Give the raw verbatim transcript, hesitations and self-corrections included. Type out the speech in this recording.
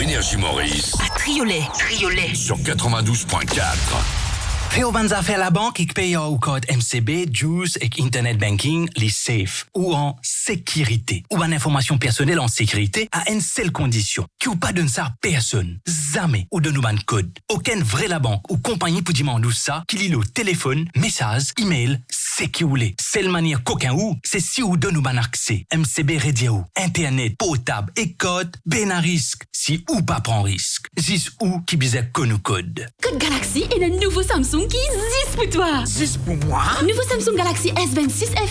Énergie Maurice. À Triolet. Triolet. Sur quatre-vingt-douze point quatre. Fais au banza faire la banque et paye au code M C B, Juice et Internet Banking, les safe ou en sécurité. Ou en information personnelle en sécurité à une seule condition. Qui ou pas donne ça à personne. Jamais ou donne un code. Aucun vrai la banque ou compagnie pour demander ça qu'il lit au téléphone, message, email, sécurité. Seule manière qu'aucun ou, c'est si ou donne un accès. M C B radio, Internet, portable et code, ben à risque. Si ou pas prend risque. Zis ou qui bisait connu code. Code Galaxy et le nouveau Samsung qui existe pour toi. Juste pour moi? Nouveau Samsung Galaxy S vingt-six F